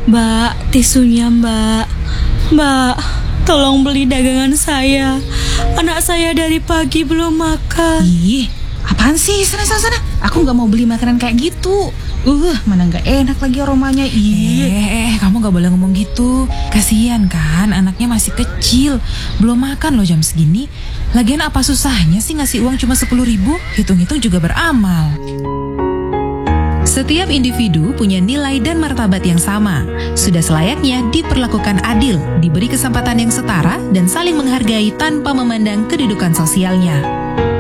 Mbak, tisunya mbak. Mbak, tolong beli dagangan saya. Anak saya dari pagi belum makan. Ih, apaan sih? Sana. Aku gak mau beli makanan kayak gitu. Mana gak enak lagi aromanya. Kamu gak boleh ngomong gitu. Kasihan kan, anaknya masih kecil. Belum makan loh jam segini. Lagian apa susahnya sih ngasih uang cuma 10.000? Hitung-hitung juga beramal. Setiap individu punya nilai dan martabat yang sama. Sudah selayaknya diperlakukan adil, diberi kesempatan yang setara, dan saling menghargai tanpa memandang kedudukan sosialnya.